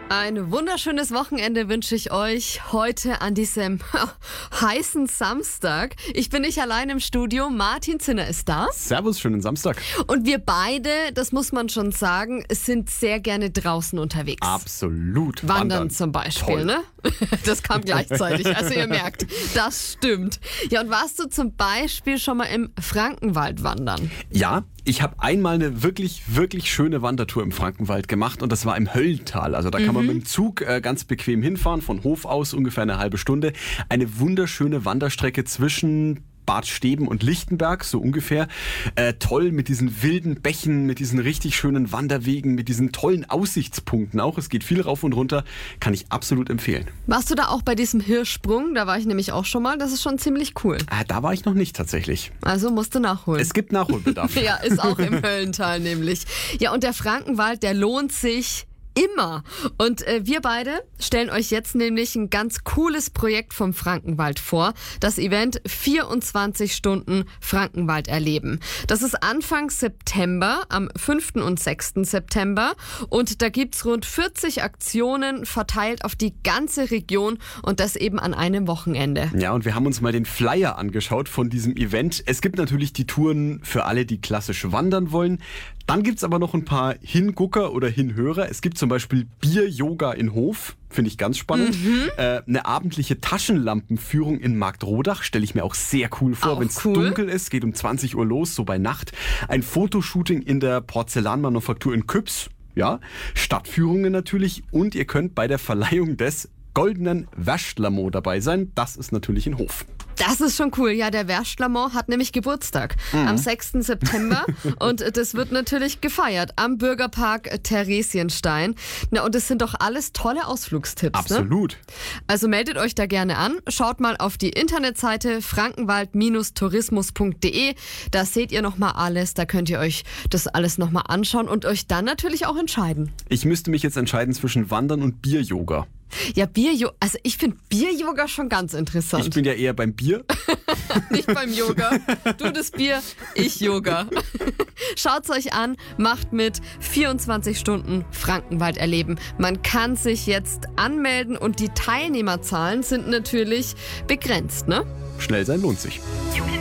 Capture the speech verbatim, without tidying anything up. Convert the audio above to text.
Ein wunderschönes Wochenende wünsche ich euch heute an diesem heißen Samstag. Ich bin nicht allein im Studio, Martin Zinner ist da. Servus, schönen Samstag. Und wir beide, das muss man schon sagen, sind sehr gerne draußen unterwegs. Absolut. Wandern, Wandern. zum Beispiel, Toll. ne? Das kam gleichzeitig, also ihr merkt, das stimmt. Ja, und warst du zum Beispiel schon mal im Frankenwald wandern? Ja, ich habe einmal eine wirklich, wirklich schöne Wandertour im Frankenwald gemacht und das war im Höllental. Also da kann man mit dem Zug äh, ganz bequem hinfahren, von Hof aus ungefähr eine halbe Stunde. Eine wunderschöne Wanderstrecke zwischen Bad Steben und Lichtenberg, so ungefähr. Äh, toll mit diesen wilden Bächen, mit diesen richtig schönen Wanderwegen, mit diesen tollen Aussichtspunkten auch. Es geht viel rauf und runter, kann ich absolut empfehlen. Warst du da auch bei diesem Hirschsprung? Da war ich nämlich auch schon mal. Das ist schon ziemlich cool. Äh, da war ich noch nicht tatsächlich. Also musst du nachholen. Es gibt Nachholbedarf. Ja, ist auch im Höllental nämlich. Ja, und der Frankenwald, der lohnt sich immer. Und äh, wir beide stellen euch jetzt nämlich ein ganz cooles Projekt vom Frankenwald vor. Das Event vierundzwanzig Stunden Frankenwald erleben. Das ist Anfang September, am fünften und sechsten September. Und da gibt's rund vierzig Aktionen verteilt auf die ganze Region und das eben an einem Wochenende. Ja, und wir haben uns mal den Flyer angeschaut von diesem Event. Es gibt natürlich die Touren für alle, die klassisch wandern wollen. Dann gibt's aber noch ein paar Hingucker oder Hinhörer. Es gibt zum Beispiel Bier-Yoga in Hof, finde ich ganz spannend. Mhm. Äh, eine abendliche Taschenlampenführung in Marktrodach, stelle ich mir auch sehr cool vor, wenn es cool. dunkel ist. Geht um zwanzig Uhr los, so bei Nacht. Ein Fotoshooting in der Porzellanmanufaktur in Küps. Ja, Stadtführungen natürlich. Und ihr könnt bei der Verleihung des Goldenen Wäschtlamo dabei sein. Das ist natürlich in Hof. Das ist schon cool. Ja, der Wäschtlamo hat nämlich Geburtstag mhm. am sechsten September und das wird natürlich gefeiert am Bürgerpark Theresienstein. Na, und das sind doch alles tolle Ausflugstipps. Absolut. Ne? Also meldet euch da gerne an. Schaut mal auf die Internetseite frankenwald tourismus punkt de. Da seht ihr nochmal alles. Da könnt ihr euch das alles nochmal anschauen und euch dann natürlich auch entscheiden. Ich müsste mich jetzt entscheiden zwischen Wandern und Bier-Yoga. Ja, Bier-Yoga, also ich finde Bier-Yoga schon ganz interessant. Ich bin ja eher beim Bier. Nicht beim Yoga. Du das Bier, ich Yoga. Schaut's euch an, macht mit. vierundzwanzig Stunden Frankenwald erleben. Man kann sich jetzt anmelden und die Teilnehmerzahlen sind natürlich begrenzt, ne? Schnell sein lohnt sich. You can